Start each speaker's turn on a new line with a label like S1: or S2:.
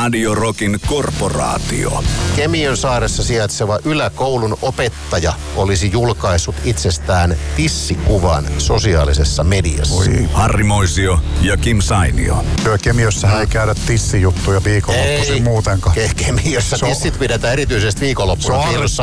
S1: Radio Rockin korporaatio.
S2: Kemiön saaressa sijaitseva yläkoulun opettaja olisi julkaissut itsestään tissikuvan sosiaalisessa mediassa.
S3: Oi.
S1: Harri Moisio ja Kim Sainio.
S3: Kemiössähän ei käydä tissijuttuja viikonloppuisin muutenkaan.
S2: Kemiössä tissit pidetään erityisesti viikonloppuna piilossa.